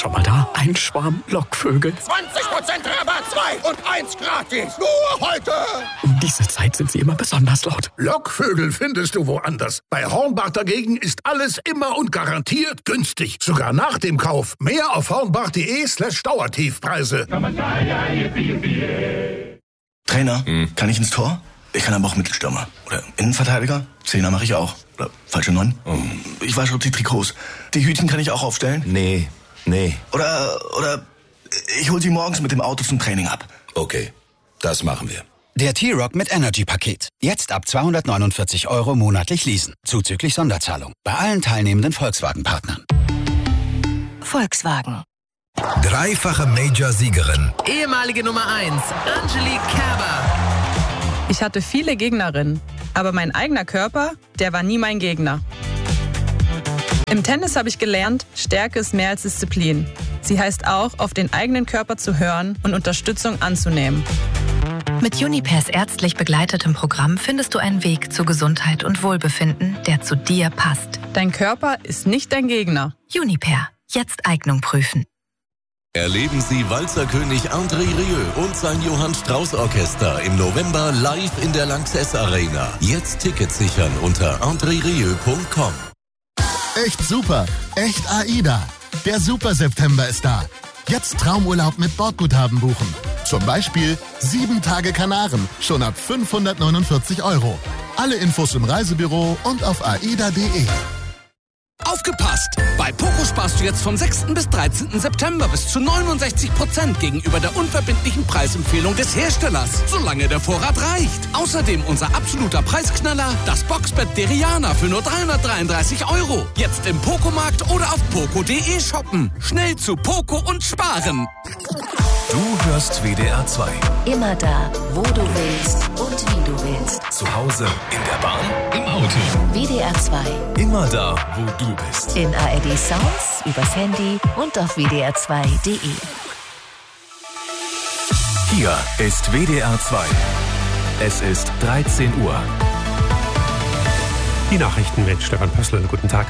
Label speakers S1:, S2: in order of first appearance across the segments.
S1: schon mal da? Ein Schwarm Lockvögel.
S2: 20% Rabatt, 2 und 1 gratis. Nur heute.
S1: Um diese Zeit sind sie immer besonders laut.
S2: Lockvögel findest du woanders. Bei Hornbach dagegen ist alles immer und garantiert günstig. Sogar nach dem Kauf. Mehr auf hornbach.de/Dauertiefpreise.
S3: Trainer, kann ich ins Tor? Ich kann aber auch Mittelstürmer. Oder Innenverteidiger? Zehner mache ich auch. Oder falsche 9? Ich wasche die Trikots. Die Hütchen kann ich auch aufstellen?
S4: Nee.
S3: Oder ich hol sie morgens mit dem Auto zum Training ab.
S4: Okay, das machen wir.
S5: Der T-Rock mit Energy-Paket. Jetzt ab 249 € monatlich leasen. Zuzüglich Sonderzahlung. Bei allen teilnehmenden Volkswagen-Partnern.
S6: Volkswagen.
S7: Dreifache Major-Siegerin.
S8: Ehemalige Nummer 1, Angelique Kerber.
S9: Ich hatte viele Gegnerinnen, aber mein eigener Körper, der war nie mein Gegner. Im Tennis habe ich gelernt, Stärke ist mehr als Disziplin. Sie heißt auch, auf den eigenen Körper zu hören und Unterstützung anzunehmen.
S6: Mit Junipers ärztlich begleitetem Programm findest du einen Weg zu Gesundheit und Wohlbefinden, der zu dir passt.
S9: Dein Körper ist nicht dein Gegner.
S6: Juniper. Jetzt Eignung prüfen.
S10: Erleben Sie Walzerkönig André Rieu und sein Johann Strauß Orchester im November live in der Lanxess Arena. Jetzt Tickets sichern unter andrerieu.com.
S11: Echt super, echt AIDA. Der Super September ist da. Jetzt Traumurlaub mit Bordguthaben buchen. Zum Beispiel 7 Tage Kanaren, schon ab 549 €. Alle Infos im Reisebüro und auf aida.de.
S12: Aufgepasst! Bei Poco sparst du jetzt vom 6. bis 13. September bis zu 69% gegenüber der unverbindlichen Preisempfehlung des Herstellers, solange der Vorrat reicht. Außerdem unser absoluter Preisknaller, das Boxbett Deriana für nur 333 €. Jetzt im Poco-Markt oder auf poco.de shoppen. Schnell zu Poco und sparen.
S7: Du hörst WDR 2.
S6: Immer da, wo du willst und wie du willst.
S7: Zu Hause, in der Bahn, im Auto.
S6: WDR 2.
S7: Immer da, wo du bist.
S6: In ARD Sounds, übers Handy und auf wdr2.de.
S7: Hier ist WDR 2. Es ist 13 Uhr.
S13: Die Nachrichten mit Stefan Pössl. Guten Tag.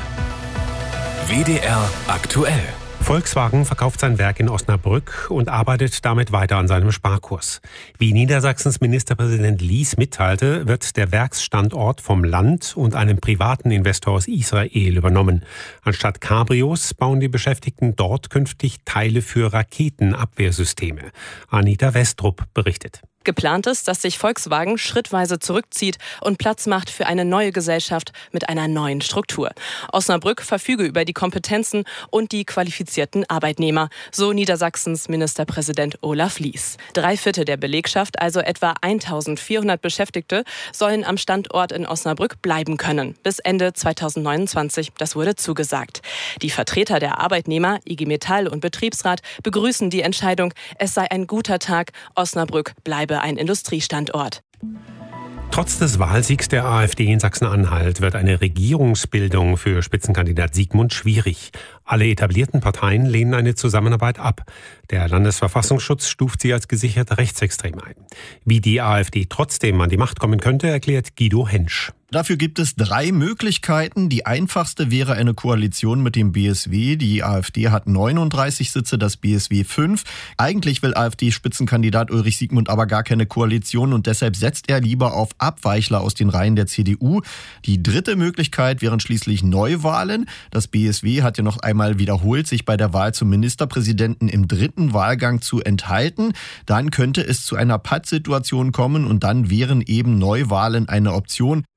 S7: WDR aktuell.
S13: Volkswagen verkauft sein Werk in Osnabrück und arbeitet damit weiter an seinem Sparkurs. Wie Niedersachsens Ministerpräsident Lies mitteilte, wird der Werksstandort vom Land und einem privaten Investor aus Israel übernommen. Anstatt Cabrios bauen die Beschäftigten dort künftig Teile für Raketenabwehrsysteme. Anita Westrup berichtet.
S14: Geplant ist, dass sich Volkswagen schrittweise zurückzieht und Platz macht für eine neue Gesellschaft mit einer neuen Struktur. Osnabrück verfüge über die Kompetenzen und die qualifizierten Arbeitnehmer, so Niedersachsens Ministerpräsident Olaf Lies. 3/4 der Belegschaft, also etwa 1400 Beschäftigte, sollen am Standort in Osnabrück bleiben können. Bis Ende 2029, das wurde zugesagt. Die Vertreter der Arbeitnehmer, IG Metall und Betriebsrat, begrüßen die Entscheidung, es sei ein guter Tag, Osnabrück bleibe ein Industriestandort.
S13: Trotz des Wahlsiegs der AfD in Sachsen-Anhalt wird eine Regierungsbildung für Spitzenkandidat Sigmund schwierig. Alle etablierten Parteien lehnen eine Zusammenarbeit ab. Der Landesverfassungsschutz stuft sie als gesichert rechtsextrem ein. Wie die AfD trotzdem an die Macht kommen könnte, erklärt Guido Hensch.
S15: Dafür gibt es 3 Möglichkeiten. Die einfachste wäre eine Koalition mit dem BSW. Die AfD hat 39 Sitze, das BSW 5. Eigentlich will AfD-Spitzenkandidat Ulrich Siegmund aber gar keine Koalition und deshalb setzt er lieber auf Abweichler aus den Reihen der CDU. Die 3. Möglichkeit wären schließlich Neuwahlen. Das BSW hat ja noch einmal wiederholt, sich bei der Wahl zum Ministerpräsidenten im 3. Wahlgang zu enthalten. Dann könnte es zu einer Pattsituation kommen und dann wären eben Neuwahlen eine Option.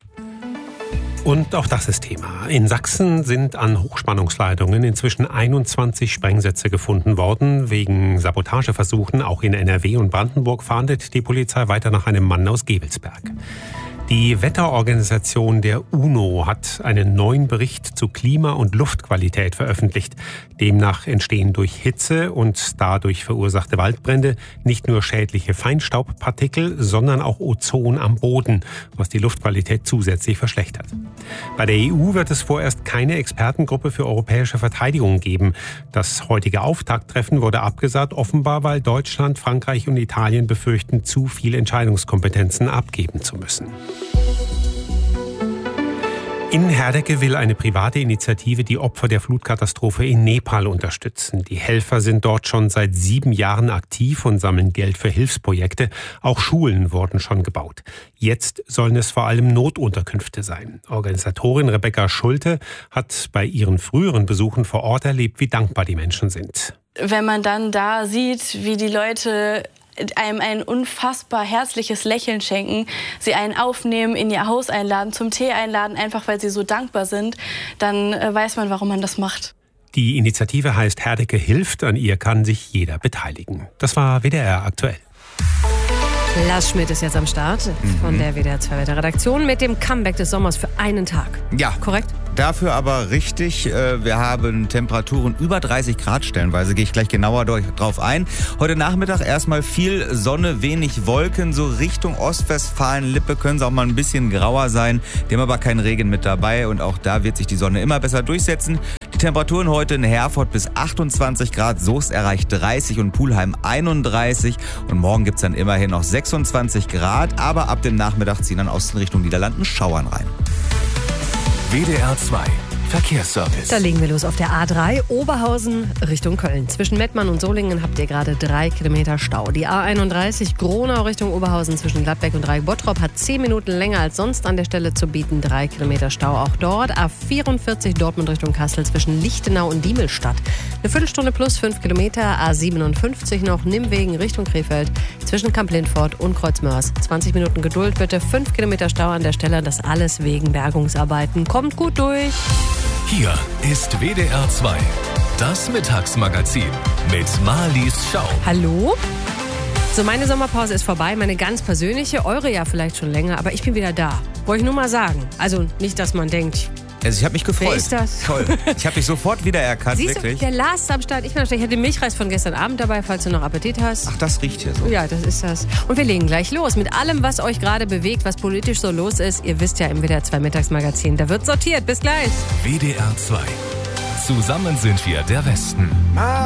S13: Und auch das ist Thema. In Sachsen sind an Hochspannungsleitungen inzwischen 21 Sprengsätze gefunden worden. Wegen Sabotageversuchen auch in NRW und Brandenburg fahndet die Polizei weiter nach einem Mann aus Gevelsberg. Die Wetterorganisation der UNO hat einen neuen Bericht zu Klima- und Luftqualität veröffentlicht. Demnach entstehen durch Hitze und dadurch verursachte Waldbrände nicht nur schädliche Feinstaubpartikel, sondern auch Ozon am Boden, was die Luftqualität zusätzlich verschlechtert. Bei der EU wird es vorerst keine Expertengruppe für europäische Verteidigung geben. Das heutige Auftakttreffen wurde abgesagt, offenbar weil Deutschland, Frankreich und Italien befürchten, zu viel Entscheidungskompetenzen abgeben zu müssen. In Herdecke will eine private Initiative die Opfer der Flutkatastrophe in Nepal unterstützen. Die Helfer sind dort schon seit 7 Jahren aktiv und sammeln Geld für Hilfsprojekte. Auch Schulen wurden schon gebaut. Jetzt sollen es vor allem Notunterkünfte sein. Organisatorin Rebecca Schulte hat bei ihren früheren Besuchen vor Ort erlebt, wie dankbar die Menschen sind.
S16: Wenn man dann da sieht, wie die Leute einem ein unfassbar herzliches Lächeln schenken, sie einen aufnehmen, in ihr Haus einladen, zum Tee einladen, einfach weil sie so dankbar sind, dann weiß man, warum man das macht.
S13: Die Initiative heißt Herdecke hilft, an ihr kann sich jeder beteiligen. Das war WDR aktuell.
S17: Lars Schmidt ist jetzt am Start von der WDR 2 Wetterredaktion mit dem Comeback des Sommers für einen Tag.
S18: Ja.
S17: Korrekt?
S18: Dafür aber richtig. Wir haben Temperaturen über 30 Grad stellenweise. Gehe ich gleich genauer drauf ein. Heute Nachmittag erstmal viel Sonne, wenig Wolken. So Richtung Ostwestfalen-Lippe können es auch mal ein bisschen grauer sein. Die haben aber keinen Regen mit dabei. Und auch da wird sich die Sonne immer besser durchsetzen. Die Temperaturen heute in Herford bis 28 Grad. Soest erreicht 30 und Pulheim 31. Und morgen gibt es dann immerhin noch 26 Grad. Aber ab dem Nachmittag ziehen dann aus Richtung Niederlanden Schauern rein.
S7: WDR 2 Verkehrsservice.
S17: Da legen wir los auf der A3 Oberhausen Richtung Köln. Zwischen Mettmann und Solingen habt ihr gerade 3 Kilometer Stau. Die A31 Gronau Richtung Oberhausen zwischen Gladbeck und Dreieck-Bottrop hat 10 Minuten länger als sonst an der Stelle zu bieten. 3 Kilometer Stau auch dort. A44 Dortmund Richtung Kassel zwischen Lichtenau und Diemelstadt. Eine Viertelstunde plus 5 Kilometer. A57 noch Nimwegen Richtung Krefeld zwischen Kamp-Lindfort und Kreuzmörs. 20 Minuten Geduld bitte. 5 Kilometer Stau an der Stelle. Das alles wegen Bergungsarbeiten. Kommt gut durch.
S7: Hier ist WDR 2, das Mittagsmagazin mit Marlies Schau.
S17: Hallo? So, meine Sommerpause ist vorbei, meine ganz persönliche, eure ja vielleicht schon länger, aber ich bin wieder da. Wollte ich nur mal sagen. Also nicht, dass man denkt...
S18: Also ich habe mich gefreut.
S17: Wer ist das?
S18: Toll. Ich habe dich sofort wiedererkannt,
S17: Siehst
S18: wirklich.
S17: Du, der Lars ist am Start. Ich bin am Start. Ich hatte Milchreis von gestern Abend dabei, falls du noch Appetit hast.
S18: Ach, das riecht hier so.
S17: Ja, das ist das. Und wir legen gleich los mit allem, was euch gerade bewegt, was politisch so los ist. Ihr wisst ja im WDR 2 Mittagsmagazin, da wird sortiert. Bis gleich.
S7: WDR 2. Zusammen sind wir der Westen.